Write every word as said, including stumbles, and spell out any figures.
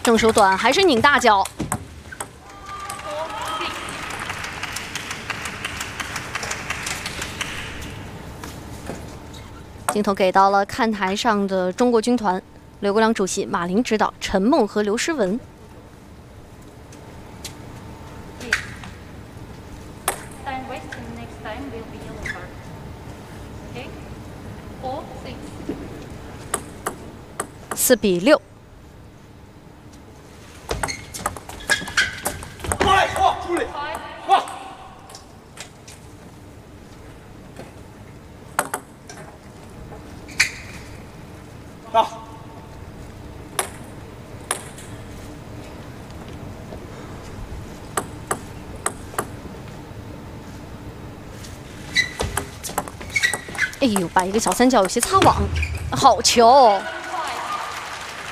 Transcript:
正手短还是拧大脚？镜头给到了看台上的中国军团，刘国梁主席、马林指导、陈梦和刘诗雯。 四比六。 过来，过出来，过。到。 哎呦，把一个小三角有些擦网，好球！